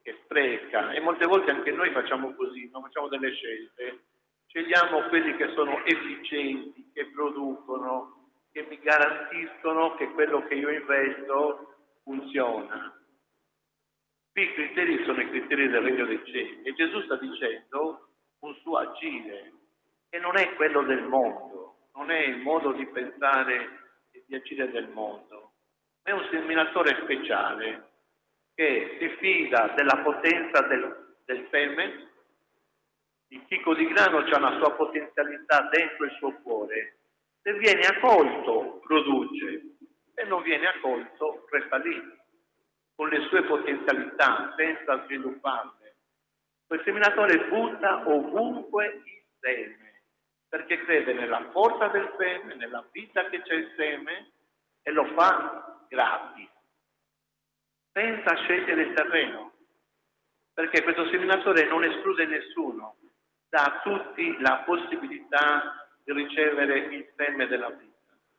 che spreca, e molte volte anche noi facciamo così, non facciamo delle scelte, scegliamo quelli che sono efficienti, che producono, che mi garantiscono che quello che io investo funziona. Qui i criteri sono i criteri del regno dei cieli e Gesù sta dicendo un suo agire che non è quello del mondo, non è il modo di pensare e di agire del mondo, è un seminatore speciale che si fida della potenza del seme. Il chicco di grano ha una sua potenzialità dentro il suo cuore. Se viene accolto, produce. Se non viene accolto, resta lì, con le sue potenzialità, senza svilupparle. Quel seminatore butta ovunque il seme, perché crede nella forza del seme, nella vita che c'è il seme, e lo fa gratis, senza scegliere il terreno, perché questo seminatore non esclude nessuno, dà a tutti la possibilità di ricevere il seme della vita.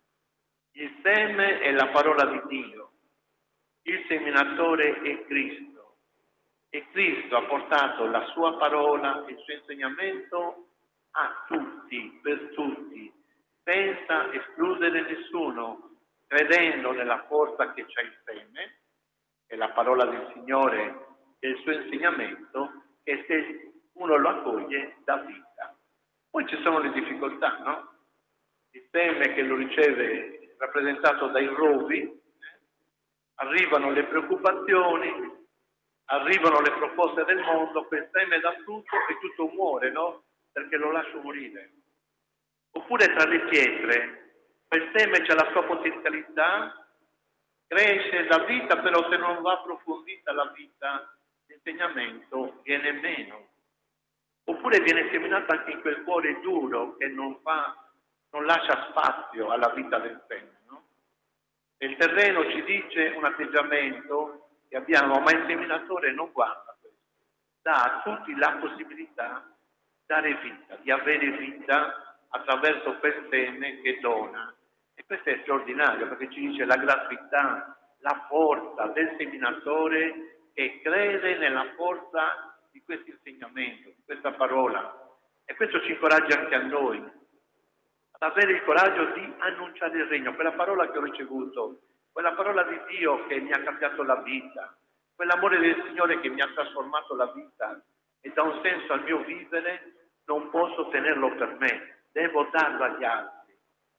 Il seme è la parola di Dio, il seminatore è Cristo, e Cristo ha portato la sua parola, il suo insegnamento a tutti, per tutti, senza escludere nessuno, credendo nella forza che c'è il seme, è la parola del Signore e il suo insegnamento, che se uno lo accoglie dà vita. Poi ci sono le difficoltà, no? Il seme che lo riceve rappresentato dai rovi, arrivano le preoccupazioni, arrivano le proposte del mondo, quel seme dà frutto e tutto muore, no? Perché lo lascio morire. Oppure tra le pietre, quel seme c'ha la sua potenzialità, cresce la vita, però se non va approfondita la vita, l'insegnamento viene meno. Oppure viene seminato anche in quel cuore duro che non lascia spazio alla vita del seme, no? E il terreno ci dice un atteggiamento che abbiamo, ma il seminatore non guarda questo, dà a tutti la possibilità di dare vita, di avere vita attraverso quel seme che dona. E questo è straordinario, perché ci dice la gratuità, la forza del seminatore che crede nella forza di questo insegnamento, di questa parola. E questo ci incoraggia anche a noi, ad avere il coraggio di annunciare il regno, quella parola che ho ricevuto, quella parola di Dio che mi ha cambiato la vita, quell'amore del Signore che mi ha trasformato la vita e dà un senso al mio vivere, non posso tenerlo per me, devo darlo agli altri,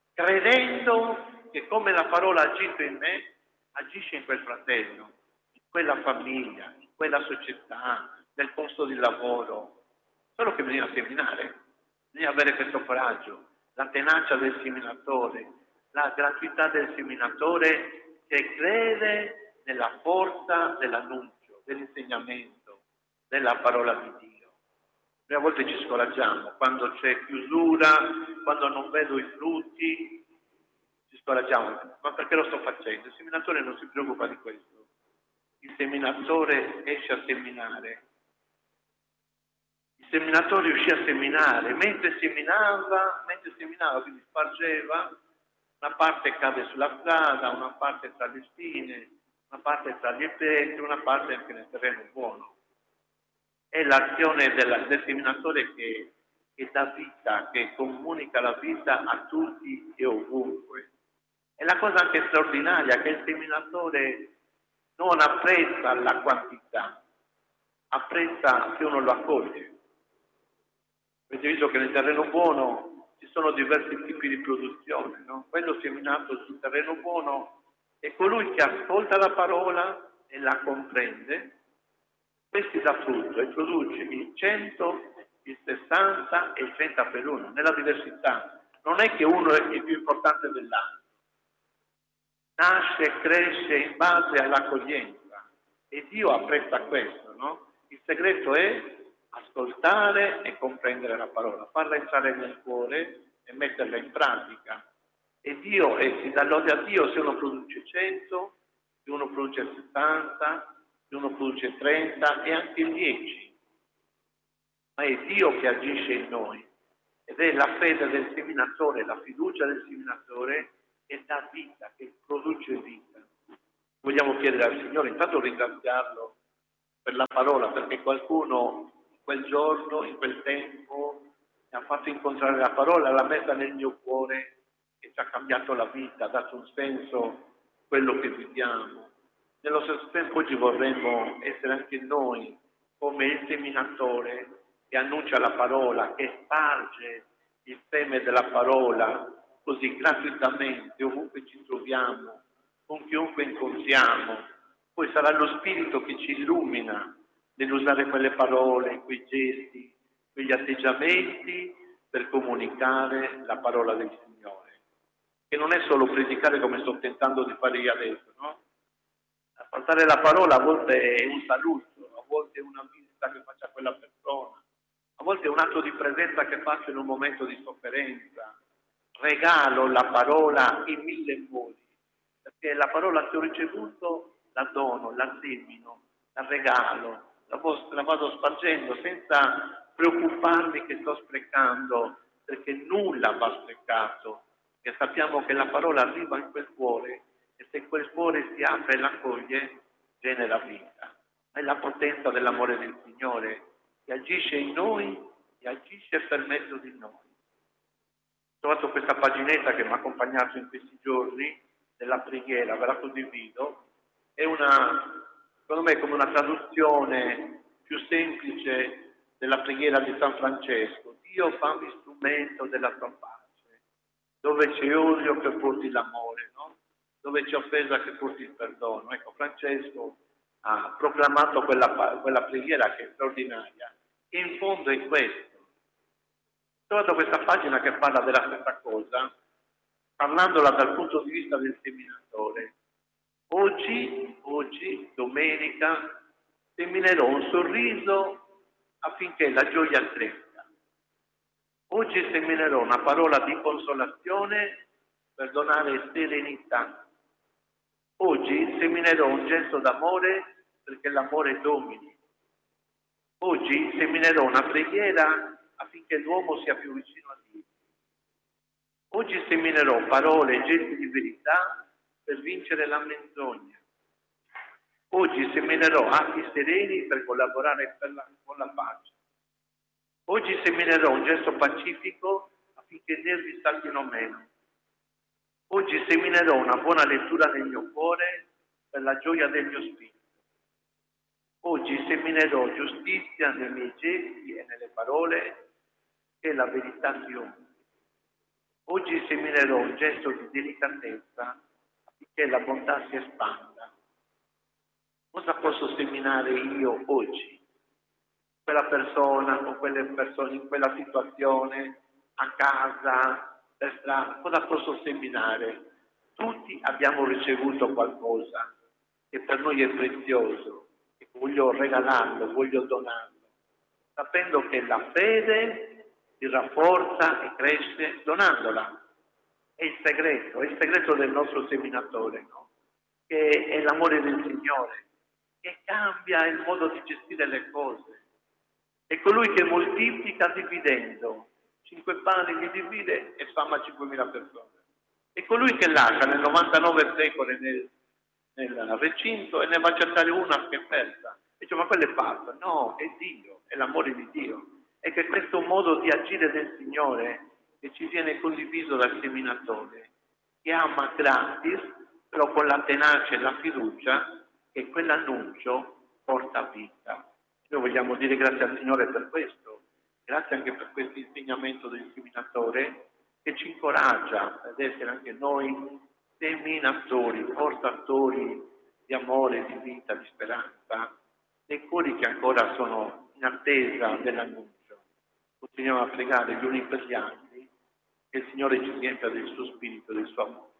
credendo che come la parola ha agito in me, agisce in quel fratello, in quella famiglia, in quella società, nel posto di lavoro. Solo che bisogna seminare, bisogna avere questo coraggio, la tenacia del seminatore, la gratuità del seminatore che crede nella forza dell'annuncio, dell'insegnamento, della parola di Dio. Noi a volte ci scoraggiamo, quando c'è chiusura, quando non vedo i frutti, ci scoraggiamo. Ma perché lo sto facendo? Il seminatore non si preoccupa di questo. Il seminatore esce a seminare. Il seminatore uscì a seminare, mentre seminava, quindi spargeva, una parte cade sulla strada, una parte tra le spine, una parte tra gli effetti, una parte anche nel terreno buono. È l'azione del seminatore che dà vita, che comunica la vita a tutti e ovunque. È la cosa anche straordinaria che il seminatore non apprezza la quantità, apprezza che uno lo accoglie. Avete visto che nel terreno buono ci sono diversi tipi di produzione, no? Quello seminato sul terreno buono è colui che ascolta la parola e la comprende, questi dà frutto e produce il 100, il 60 e il 30 per uno, nella diversità. Non è che uno è il più importante dell'altro. Nasce e cresce in base all'accoglienza e Dio apprezza questo, no? Il segreto è ascoltare e comprendere la parola, farla entrare nel cuore e metterla in pratica. E Dio, si dà lode a Dio se uno produce 100, se uno produce 60, se uno produce 30 e anche il 10. Ma è Dio che agisce in noi ed è la fede del seminatore, la fiducia del seminatore che dà vita, che produce vita. Vogliamo chiedere al Signore, intanto ringraziarlo per la parola, perché qualcuno in quel giorno, in quel tempo, mi ha fatto incontrare la parola, l'ha messa nel mio cuore e ci ha cambiato la vita, ha dato un senso a quello che viviamo. Nello stesso tempo oggi vorremmo essere anche noi come il seminatore che annuncia la parola, che sparge il seme della parola così gratuitamente ovunque ci troviamo, con chiunque incontriamo. Poi sarà lo Spirito che ci illumina nell'usare quelle parole, quei gesti, quegli atteggiamenti per comunicare la parola del Signore. Che non è solo predicare come sto tentando di fare io adesso, no? Portare la parola a volte è un saluto, a volte è una visita che faccio a quella persona, a volte è un atto di presenza che faccio in un momento di sofferenza. Regalo la parola in mille modi, perché la parola che ho ricevuto la dono, la semino, la regalo, la vado spargendo senza preoccuparmi che sto sprecando, perché nulla va sprecato, e sappiamo che la parola arriva in quel cuore e se quel cuore si apre e l'accoglie, genera vita. È la potenza dell'amore del Signore che agisce in noi e agisce per mezzo di noi. Ho trovato questa paginetta che mi ha accompagnato in questi giorni della preghiera, ve la condivido, è secondo me come una traduzione più semplice della preghiera di San Francesco. Dio fammi strumento della tua pace, dove c'è odio che porti l'amore, no? Dove c'è offesa che porti il perdono. Ecco, Francesco ha proclamato quella preghiera che è straordinaria, e in fondo è questo. Ho trovato questa pagina che parla della stessa cosa, parlandola dal punto di vista del seminatore. Oggi, domenica, seminerò un sorriso affinché la gioia cresca. Oggi seminerò una parola di consolazione per donare serenità. Oggi seminerò un gesto d'amore perché l'amore domini. Oggi seminerò una preghiera affinché l'uomo sia più vicino a Dio. Oggi seminerò parole e gesti di verità per vincere la menzogna. Oggi seminerò atti sereni per collaborare con la pace. Oggi seminerò un gesto pacifico affinché i nervi saltino meno. Oggi seminerò una buona lettura nel mio cuore per la gioia del mio spirito. Oggi seminerò giustizia nei miei gesti e nelle parole che la verità si onti. Oggi seminerò un gesto di delicatezza affinché la bontà si espanda. Cosa posso seminare io oggi? Quella persona, con quelle persone, in quella situazione, a casa, per strada, cosa posso seminare? Tutti abbiamo ricevuto qualcosa che per noi è prezioso, e voglio regalarlo, voglio donarlo, sapendo che la fede si rafforza e cresce donandola. È il segreto del nostro seminatore, no? Che è l'amore del Signore, che cambia il modo di gestire le cose. È colui che moltiplica dividendo. 5 pani li divide e fama a 5.000 persone. È colui che lascia le 99 pecore nel recinto e ne va a cercare una che è persa. E dice, ma quella è falsa. No, è Dio, è l'amore di Dio. E che questo modo di agire del Signore che ci viene condiviso dal seminatore, che ama gratis, però con la tenacia e la fiducia che quell'annuncio porta vita. Noi vogliamo dire grazie al Signore per questo, grazie anche per questo insegnamento del seminatore che ci incoraggia ad essere anche noi seminatori, portatori di amore, di vita, di speranza, nei cuori che ancora sono in attesa dell'annuncio. Continuiamo a pregare gli uni per gli altri, che il Signore ci riempia del suo spirito, del suo amore.